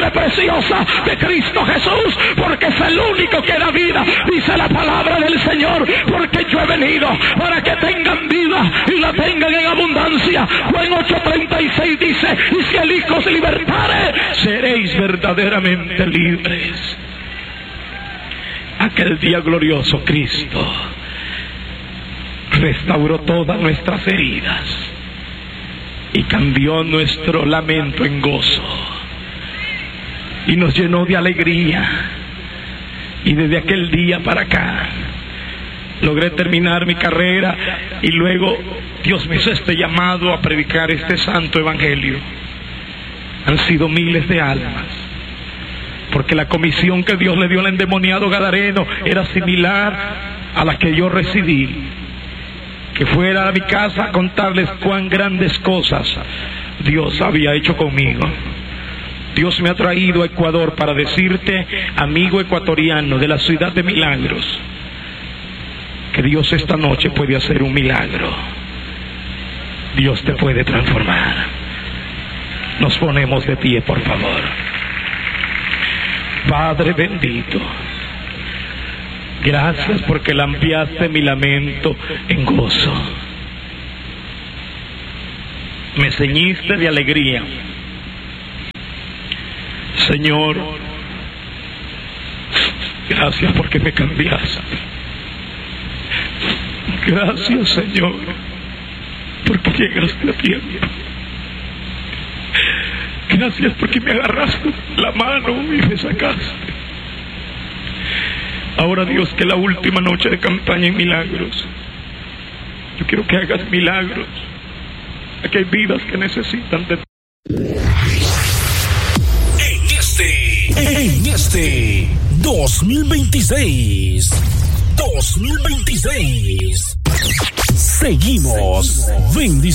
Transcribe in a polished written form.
preciosa de Cristo Jesús, porque es el único que da vida, dice la palabra del Señor, porque yo he venido para que tengan vida y la tengan en abundancia. Juan 8:36 dice: y si el Hijo os libertare, seréis verdaderamente libres. Aquel día glorioso Cristo restauró todas nuestras heridas y cambió nuestro lamento en gozo y nos llenó de alegría. Y desde aquel día para acá logré terminar mi carrera y luego Dios me hizo este llamado a predicar este santo evangelio. Han sido miles de almas, porque la comisión que Dios le dio al endemoniado gadareno era similar a la que yo recibí, que fuera a mi casa a contarles cuán grandes cosas Dios había hecho conmigo. Dios me ha traído a Ecuador para decirte, amigo ecuatoriano de la ciudad de milagros, que Dios esta noche puede hacer un milagro. Dios te puede transformar. Nos ponemos de pie, por favor. Padre bendito, gracias porque lampiaste mi lamento en gozo. Me ceñiste de alegría. Señor, gracias porque me cambiaste. Gracias, Señor, porque llegaste a tiempo. Gracias porque me agarraste la mano y me sacaste. Ahora, Dios, que la última noche de campaña en milagros, yo quiero que hagas milagros. Aquí hay vidas que necesitan de ti. En este 2026, seguimos bendiciendo.